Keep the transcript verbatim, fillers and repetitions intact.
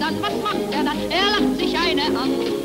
dann, was macht er dann? Er lacht sich eine an.